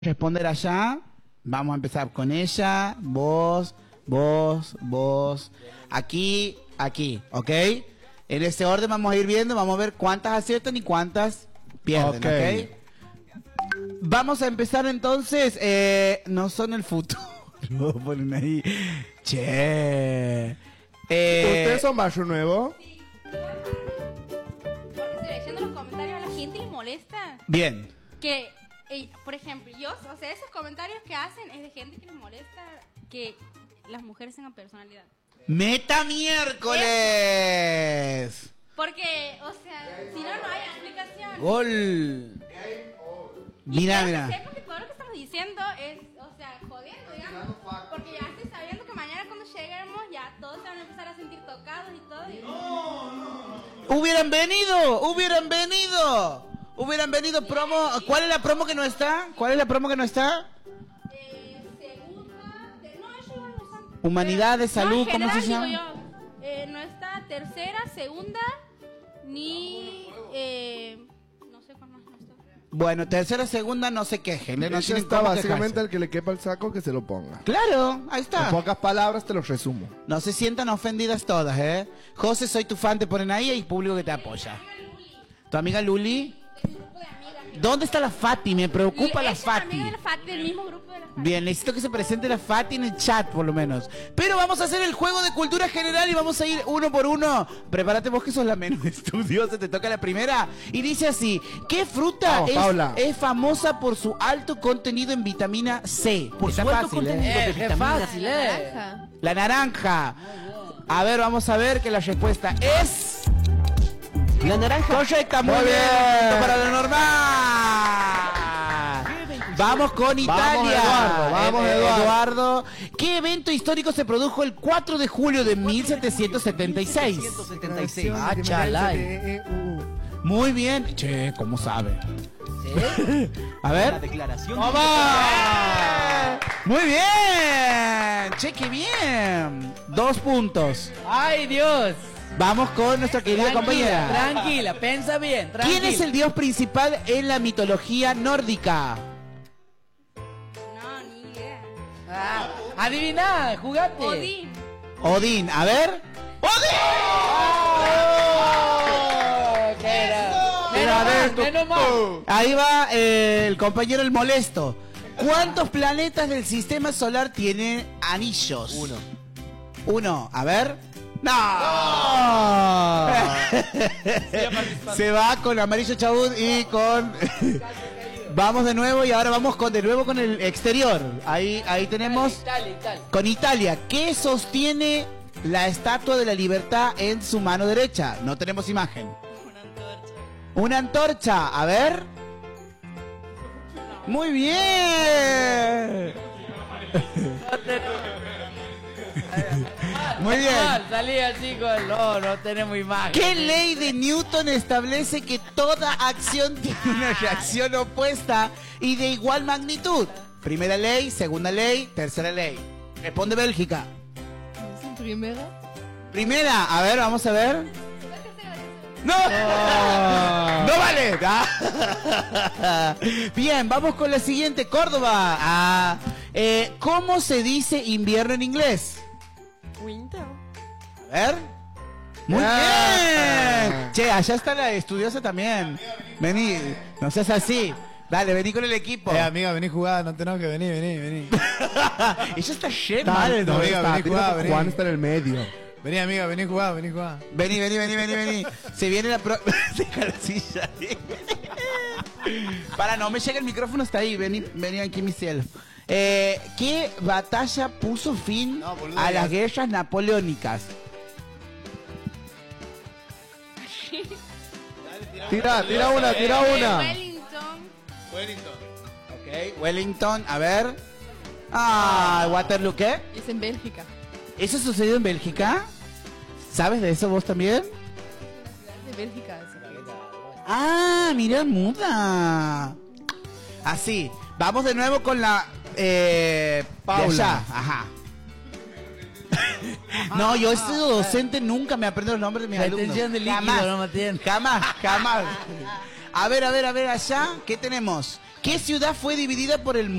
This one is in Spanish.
responder allá. Vamos a empezar con ella. Vos. Aquí, ¿ok? En ese orden vamos a ir viendo, vamos a ver cuántas aciertan y cuántas pierden, ¿ok? Vamos a empezar entonces. No son el futuro. Ponen ahí. Che. ¿Ustedes son Barrio Nuevo? Sí. Porque estoy leyendo los comentarios, a la gente les molesta. Bien. Que, por ejemplo, o sea, esos comentarios que hacen es de gente que les molesta que las mujeres tengan personalidad. ¡Meta miércoles! Porque, o sea, si no, no hay explicación. ¡Gol! Mira. Que sepan que todo lo que estamos diciendo es, o sea, jodiendo, digamos. Porque ya estoy sabiendo que mañana cuando lleguemos ya todos se van a empezar a sentir tocados y todo. ¡Hubieran venido! Promo. ¿Cuál es la promo que no está? Humanidades, salud, ¿cómo se llama? No está tercera, segunda, ni... no sé cuál más no está. Bueno, tercera, segunda, no se quejen. No Eso tienen está cómo básicamente quejarse. el que le quepa el saco que se lo ponga. Claro, ahí está. En pocas palabras te lo resumo. No se sientan ofendidas todas, ¿eh? José, soy tu fan, te ponen ahí y hay público que te apoya. ¿Tu amiga Luli? ¿Dónde está la Fati? Me preocupa la Fati. Amiga de la Fati, del mismo grupo de la Fati. Bien, necesito que se presente la Fati en el chat, por lo menos. Pero vamos a hacer el juego de cultura general y vamos a ir uno por uno. Prepárate vos que sos la menos estudiosa, te toca la primera. Y dice así, ¿qué fruta es famosa por su alto contenido en vitamina C? Por su alto contenido de vitamina C. La naranja. A ver, vamos a ver que la respuesta es... La naranja. Correcta, muy bien. Para lo normal. Vamos con Italia. Vamos, Eduardo. ¿Qué evento histórico se produjo el 4 de julio de 1776? 1776. Ah, chalay. Muy bien. Che, ¿cómo sabe? ¿Sí? A ver. La declaración. ¡Vamos! Muy bien. Che, qué bien. 2 puntos. ¡Ay, Dios! Vamos con nuestra querida compañera. Tranquila, piensa bien. ¿Quién es el dios principal en la mitología nórdica? No, ni idea. Adivina, jugate. Odín, a ver. ¡Odín! Menos mal. Ahí va el compañero el molesto. ¿Cuántos planetas del sistema solar tiene anillos? Uno, a ver. ¡No! Se va con Amarillo Chabud y con... Vamos de nuevo y ahora vamos de nuevo con el exterior. Ahí tenemos... Italia. Con Italia. ¿Qué sostiene la Estatua de la Libertad en su mano derecha? No tenemos imagen. Una antorcha. A ver. Muy bien. Muy bien. Salí así con... No tenemos imagen. ¿Qué ley de Newton establece que toda acción tiene una reacción opuesta y de igual magnitud? Primera ley, segunda ley, tercera ley. Responde Bélgica. Primera, a ver, vamos a ver. ¡No! ¡No vale! Bien, vamos con la siguiente, Córdoba. ¿Cómo se dice invierno en inglés? Winter. A ver. Muy bien. Che, allá está la estudiosa también. Vení, no seas así. Dale, vení con el equipo. Amiga, vení jugada, no tenemos que venir. Ella está llena mal. No, amiga, vení jugada, vení. Juan está en el medio. Vení, amiga, vení jugada. Vení. Se viene la pro... Deja la silla. Para, no me llega el micrófono hasta ahí. Vení aquí, mi cielo. ¿Qué batalla puso fin a las guerras napoleónicas? Tira una. Wellington. Ok, Wellington, a ver. Waterloo, ¿qué? Es en Bélgica. ¿Eso sucedió en Bélgica? ¿Sabes de eso vos también? De Bélgica. Mira, muda. Así, vamos de nuevo con la... Paula. de allá. Ajá. No, yo he sido docente, nunca me aprendo los nombres de mis La alumnos. intención del líquido, Jamás. no, Matías. Jamás. A ver, allá, ¿qué tenemos? ¿Qué ciudad fue dividida por el